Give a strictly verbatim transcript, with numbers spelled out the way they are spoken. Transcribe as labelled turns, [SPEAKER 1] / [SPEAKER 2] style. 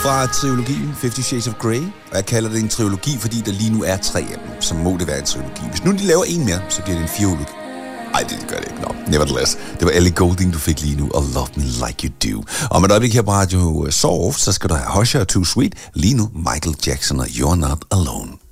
[SPEAKER 1] fra trilogien Fifty Shades of Grey. Og jeg kalder det en trilogi, fordi der lige nu er tre af dem, så må det være en trilogi. Hvis nu de laver en mere, så bliver det en fireologi. Ej, det gør det ikke. No, nevertheless. Det var Ellie Goulding, du fik lige nu, og Love Me Like You Do. Og med et øjeblik her på Radio Soft, så skal du have Husher og Too Sweet. Lige nu Michael Jackson og You're Not Alone.